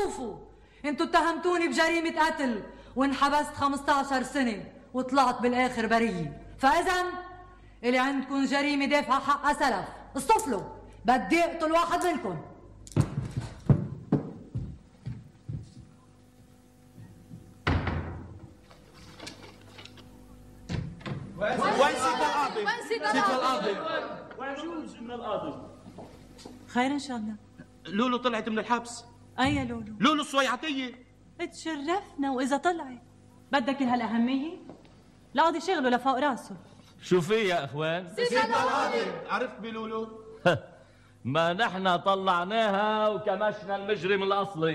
شوفوا انتوا اتهمتوني بجريمة قتل وانحبست 15 سنة وطلعت بالاخر برية، فاذا اللي عندكم جريمة دافع حقها سلف، اصطفلوا بدي اقتل واحد منكم. وين سيد القاضي؟ وين القاضي؟ خير ان شاء الله. لولو طلعت من الحبس. اي يا لولو؟ لولو الصويعتية. اتشرفنا واذا طلعت بدك هالأهمية؟ القاضي شغله لفوق راسه. شو في يا اخوان؟ سيد القاضي عرفت بلولو؟ ما نحن طلعناها وكمشنا المجرم الاصلي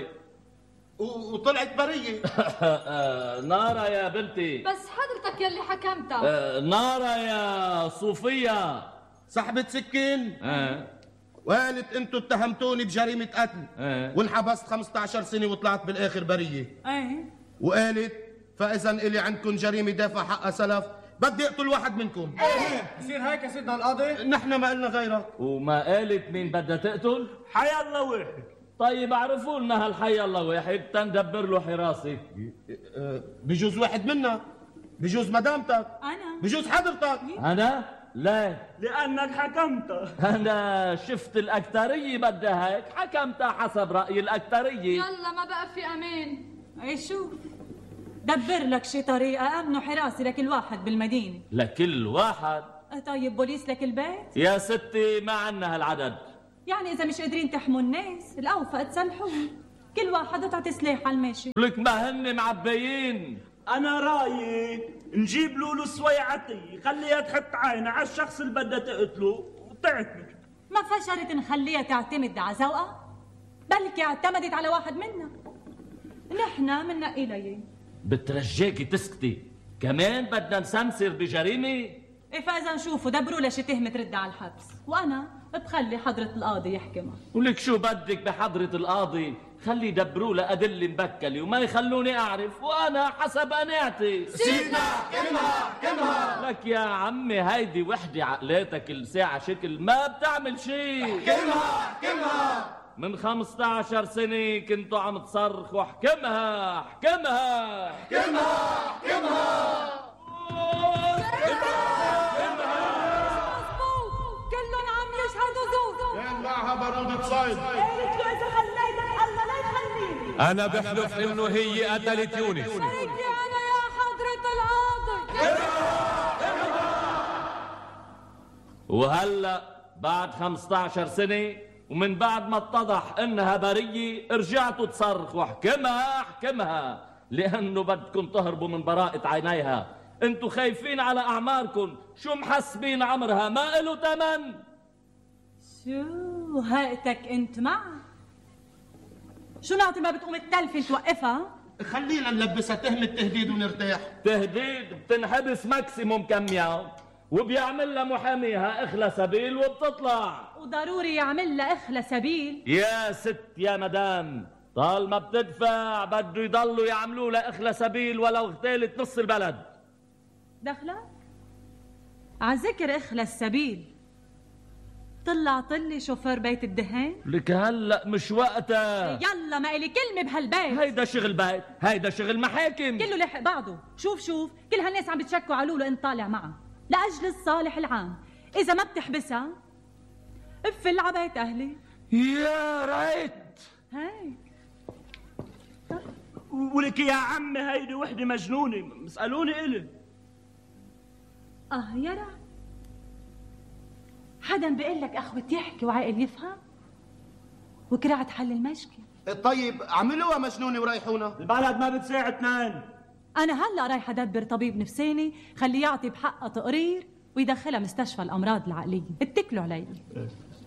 وطلعت برية. نارا يا بنتي. بس حضرتك يلي حكمتها. نارا يا صوفيا. سحبت سكين وقالت انتوا اتهمتوني بجريمة قتل وانحبست 15 سنة وطلعت بالاخر برية. وقالت فاذا الي عندكم جريمة دافع حقها سلف بدي اقتل واحد منكم. بصير هيك يا سيدنا القاضي؟ نحن ما قلنا غيرك. وما قالت مين بدها تقتل؟ حي الله واحد. طيب اعرفوا لنا هالحي الله واحد تندبر له حراسة. بجوز واحد منا، بجوز مدامتك، انا، بجوز حضرتك. انا؟ لا، لانك حكمتها. انا شفت الاكترية بدها هيك حكمتها حسب رأي الاكترية. يلا ما بقى في امان. اي شوف دبر لك شي طريقة امن وحراسة لكل واحد بالمدينة. لكل واحد؟ طيب بوليس لكل بيت؟ يا ستي ما عنا هالعدد. يعني اذا مش قادرين تحموا الناس الاوفى تسلحوهم، كل واحد تعطي سلاح على الماشي. لك ما هن معبيين. انا رايي نجيب لولو الصويعتي خليها تحط عينها على الشخص اللي بدها تقتله وتعتمد. ما فشرت نخليها تعتمد على ذوقها؟ بلكي اعتمدت على واحد منا. نحن مننقي ليه. بترجاكي تسكتي، كمان بدنا نسمسر بجريمة؟ ايه فاذا نشوفوا دبروا لشي تهمة ترد على الحبس، وانا بخلي حضرة القاضي يحكمها. ولك شو بدك بحضرة القاضي؟ خلي يدبروا لأدلة مبكلة وما يخلوني أعرف، وأنا حسب قناعتي. سيدنا كمها لك يا عمي هيدي وحدة عقلاتك الساعة شكل ما بتعمل شيء. كمها من 15 سنة كنتوا عم تصرخوا احكمها احكمها كمها كلهم عم يشهدوا زور. كان معها بارودة صيد. قالت له اذا خليتك الله لا يخليني. انا بحلف انه هي قتلت يونس. شاركني انا يا حضرة القاضي. وهلا بعد 15 سنة ومن بعد ما اتضح انها برية رجعتوا تصرخوا احكمها احكمها، لانه بدكم تهربوا من براءة عينيها. انتوا خايفين على اعماركم، شو محسبين عمرها ما إله تمن؟ شو هقتك انت معها؟ شو نعطي ما بتقوم التلفي توقفها؟ خلينا نلبسها تهمة تهديد ونرتاح. تهديد؟ بتنحبس ماكسيموم كم يوم وبيعمل لها محاميها اخلى سبيل وبتطلع. وضروري يعمل لها اخلى سبيل؟ يا ست يا مدام، طال ما بتدفع بده يضلوا يعملوا لها اخلى سبيل ولو اغتالت نص البلد. دخلك؟ عذكر اخلى السبيل طلع طلي شوفير بيت الدهان. لك هلا مش وقتها. يلا ما إلي كلمة بهالبيت. هيدا شغل بيت، هيدا شغل محاكم، كله لحق بعضه. شوف كل هالناس عم بتشكوا على لولو انت طالع معها لأجل الصالح العام. إذا ما بتحبسها افل على بيت أهلي. يا ريت هيك. ولك يا عمي هيدي وحدة مجنونة، مسألوني إلي. يا ريت حدا بيقول لك أخوتي يحكي وعاقل يفهم وكرعت حل المشكلة. طيب عملوها مجنونة وريحونا. البلد ما بتساعد اثنين. أنا هلأ رايحة أدبر طبيب نفساني خليه يعطي بحقها تقرير ويدخلها مستشفى الأمراض العقلية. اتكلوا علي.